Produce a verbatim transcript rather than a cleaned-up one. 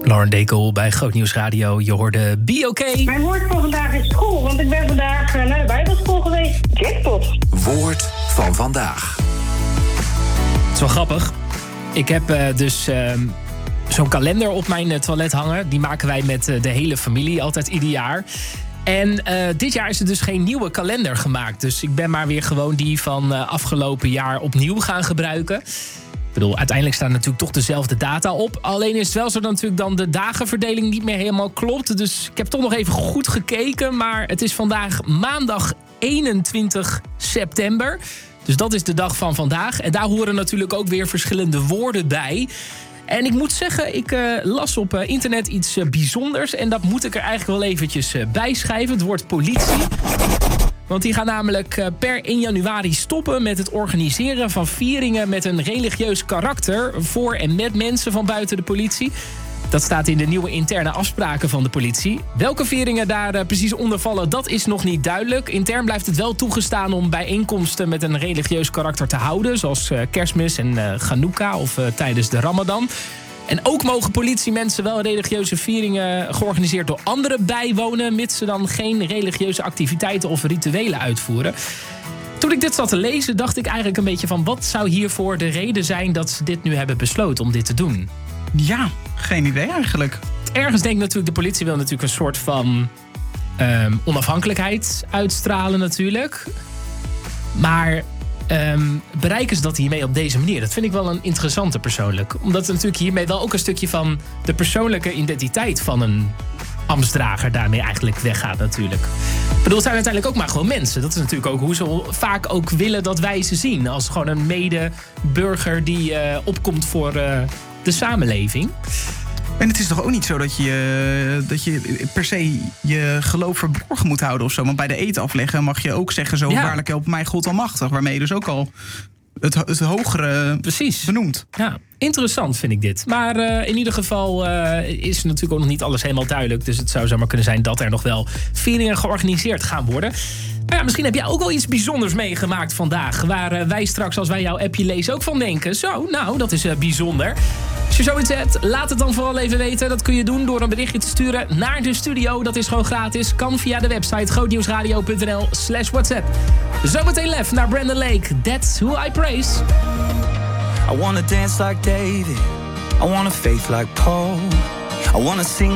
Lauren Daigle bij Groot Nieuws Radio. Je hoorde Be OK. Mijn woord voor vandaag is school, want ik ben vandaag naar de bijbelschool geweest. Jackpot. Woord van vandaag. Het is wel grappig. Ik heb uh, dus uh, zo'n kalender op mijn uh, toilet hangen. Die maken wij met uh, de hele familie, altijd ieder jaar. En uh, dit jaar is er dus geen nieuwe kalender gemaakt. Dus ik ben maar weer gewoon die van uh, afgelopen jaar opnieuw gaan gebruiken. Ik bedoel, uiteindelijk staan natuurlijk toch dezelfde data op. Alleen is het wel zo dat natuurlijk dan de dagenverdeling niet meer helemaal klopt. Dus ik heb toch nog even goed gekeken. Maar het is vandaag maandag eenentwintig september. Dus dat is de dag van vandaag. En daar horen natuurlijk ook weer verschillende woorden bij. En ik moet zeggen, ik uh, las op uh, internet iets uh, bijzonders. En dat moet ik er eigenlijk wel eventjes uh, bijschrijven. Het woord politie. Want die gaan namelijk uh, per één januari stoppen met het organiseren van vieringen met een religieus karakter voor en met mensen van buiten de politie. Dat staat in de nieuwe interne afspraken van de politie. Welke vieringen daar uh, precies onder vallen, dat is nog niet duidelijk. Intern blijft het wel toegestaan om bijeenkomsten met een religieus karakter te houden. Zoals uh, Kerstmis en uh, Chanukka of uh, tijdens de Ramadan. En ook mogen politiemensen wel religieuze vieringen georganiseerd door anderen bijwonen, mits ze dan geen religieuze activiteiten of rituelen uitvoeren. Toen ik dit zat te lezen, dacht ik eigenlijk een beetje van, wat zou hiervoor de reden zijn dat ze dit nu hebben besloten om dit te doen? Ja, geen idee eigenlijk. Ergens denk ik natuurlijk, de politie wil natuurlijk een soort van um, onafhankelijkheid uitstralen natuurlijk. Maar um, bereiken ze dat hiermee op deze manier? Dat vind ik wel een interessante persoonlijk. Omdat er natuurlijk hiermee wel ook een stukje van de persoonlijke identiteit van een ambtsdrager daarmee eigenlijk weggaat natuurlijk. Ik bedoel, het zijn uiteindelijk ook maar gewoon mensen. Dat is natuurlijk ook hoe ze vaak ook willen dat wij ze zien. Als gewoon een medeburger die uh, opkomt voor uh, de samenleving. En het is toch ook niet zo dat je, dat je per se je geloof verborgen moet houden of zo. Want bij de eed afleggen mag je ook zeggen, zo Ja. waarlijk help mij God almachtig. Waarmee je dus ook al het, het hogere Precies. benoemt. Ja, interessant vind ik dit. Maar uh, in ieder geval uh, is natuurlijk ook nog niet alles helemaal duidelijk. Dus het zou zomaar kunnen zijn dat er nog wel vieringen georganiseerd gaan worden. Maar ja, misschien heb jij ook wel iets bijzonders meegemaakt vandaag. Waar uh, wij straks, als wij jouw appje lezen, ook van denken. Zo, nou, dat is uh, bijzonder. Als je zoiets hebt, laat het dan vooral even weten. Dat kun je doen door een berichtje te sturen naar de studio. Dat is gewoon gratis. Kan via de website grootnieuwsradio.nl slash WhatsApp. Zometeen lef naar Brandon Lake. That's who I praise. I wanna dance like David. I want a faith like Paul. I wanna sing